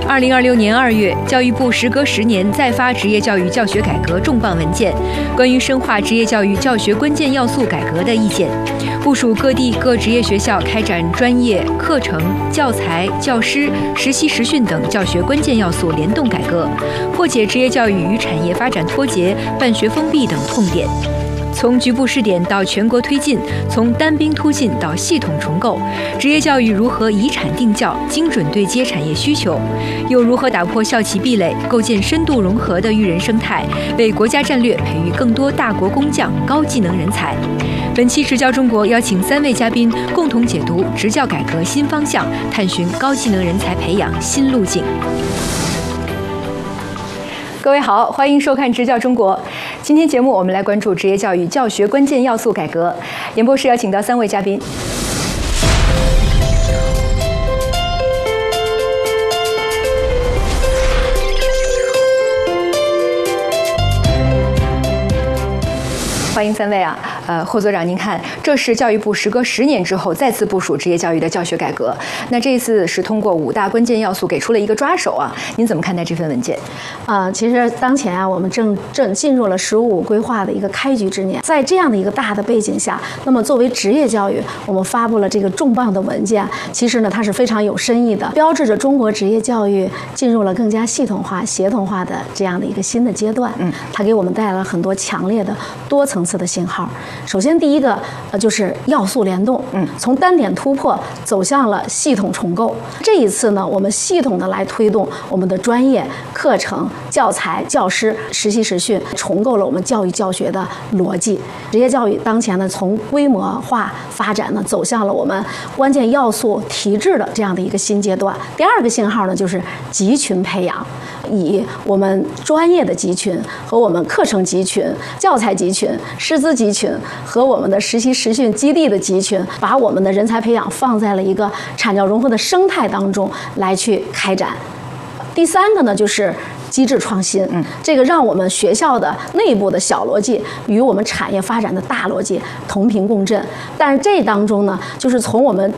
2026年2月，教育部时隔10年再发职业教育教学改革重磅文件《关于深化职业教育教学关键要素改革的意见》，部署各地各职业学校开展专业课程、教材、教师、实习实训等教学关键要素联动改革，破解职业教育与产业发展脱节、办学封闭等痛点。从局部试点到全国推进，从单兵突进到系统重构，职业教育如何以产定教，精准对接产业需求？又如何打破校企壁垒，构建深度融合的育人生态，为国家战略培育更多大国工匠、高技能人才？本期执教中国邀请3位嘉宾共同解读执教改革新方向，探寻高技能人才培养新路径。各位好，欢迎收看《执教中国》。今天节目我们来关注职业教育教学关键要素改革。演播室邀请到3位嘉宾。欢迎3位啊！霍所长，您看，这是教育部时隔10年之后再次部署职业教育的教学改革。那这一次是通过5大关键要素给出了一个抓手啊，您怎么看待这份文件？ 其实当前啊，我们正进入了“15规划”的一个开局之年，在这样的一个大的背景下，那么作为职业教育，我们发布了这个重磅的文件。其实呢，它是非常有深意的，标志着中国职业教育进入了更加系统化、协同化的这样的一个新的阶段。它给我们带来了很多强烈的多层次的信号。首先，第一个就是要素联动，从单点突破走向了系统重构。这一次呢，我们系统的来推动我们的专业课程、教材、教师、实习实训，重构了我们教育教学的逻辑。职业教育当前呢，从规模化发展呢，走向了我们关键要素提质的这样的一个新阶段。第二个信号呢，就是集群培养，以我们专业的集群和我们课程集群、教材集群、师资集群和我们的实习实训基地的集群，把我们的人才培养放在了一个产教融合的生态当中来去开展。第三个呢，就是机制创新，这个让我们学校的内部的小逻辑与我们产业发展的大逻辑同频共振。但是这当中呢，就是从我们